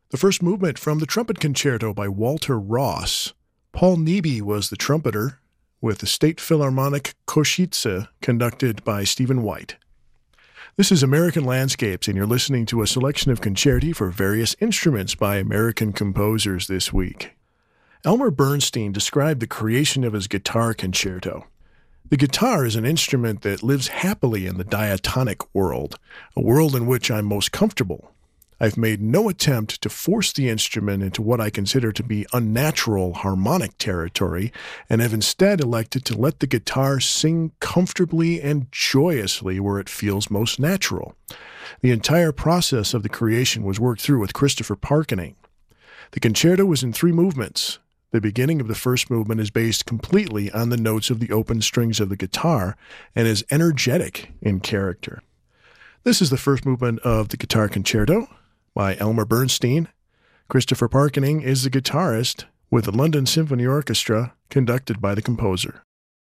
The first movement from the Trumpet Concerto by Walter Ross. Paul Neebe was the trumpeter, with the State Philharmonic Košice conducted by Stephen White. This is American Landscapes, and you're listening to a selection of concerti for various instruments by American composers this week. Elmer Bernstein described the creation of his guitar concerto. The guitar is an instrument that lives happily in the diatonic world, a world in which I'm most comfortable. I've made no attempt to force the instrument into what I consider to be unnatural harmonic territory, and have instead elected to let the guitar sing comfortably and joyously where it feels most natural. The entire process of the creation was worked through with Christopher Parkening. The concerto was in 3 movements. The beginning of the first movement is based completely on the notes of the open strings of the guitar and is energetic in character. This is the first movement of the Guitar Concerto by Elmer Bernstein. Christopher Parkening is the guitarist, with the London Symphony Orchestra conducted by the composer.